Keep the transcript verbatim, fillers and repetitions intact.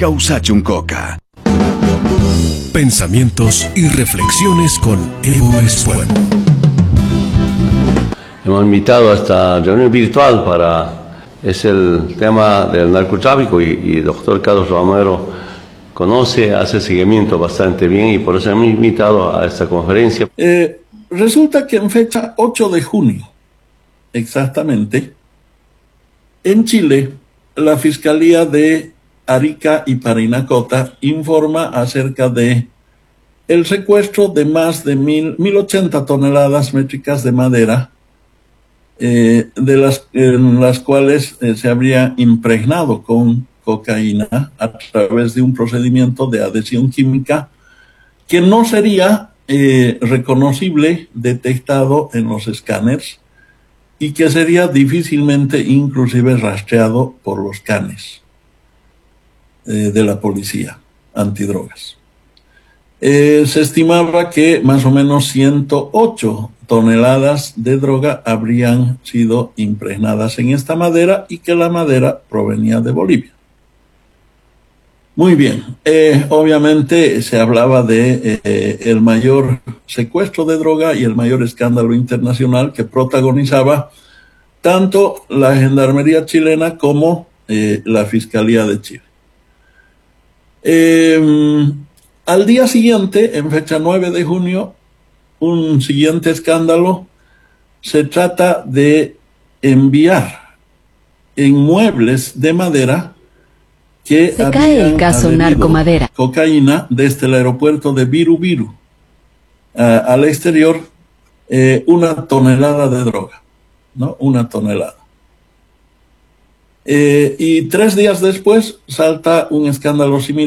Causachuncoca. Pensamientos y reflexiones con Evo Espuel. Hemos invitado a esta reunión virtual para, es el tema del narcotráfico y, y doctor Carlos Romero conoce, hace seguimiento bastante bien y por eso hemos invitado a esta conferencia. Eh, resulta que en fecha ocho de junio, exactamente, en Chile, la Fiscalía de Arica y Parinacota informa acerca de el secuestro de más de mil, mil ochenta toneladas métricas de madera, eh, de las, en las cuales eh, se habría impregnado con cocaína a través de un procedimiento de adhesión química que no sería eh, reconocible, detectado en los escáneres y que sería difícilmente inclusive rastreado por los canes eh, de la policía antidrogas. Eh, se estimaba que más o menos ciento ocho toneladas de droga habrían sido impregnadas en esta madera y que la madera provenía de Bolivia. Muy bien, eh, obviamente se hablaba de eh, el mayor secuestro de droga y el mayor escándalo internacional que protagonizaba tanto la Gendarmería chilena como eh, la Fiscalía de Chile. Eh, al día siguiente, en fecha nueve de junio, un siguiente escándalo, se trata de enviar en muebles de madera que se cae el caso narcomadera. Cocaína desde el aeropuerto de Viru Viru uh, al exterior, eh, una tonelada de droga, ¿no? Una tonelada. Eh, y tres días después salta un escándalo similar.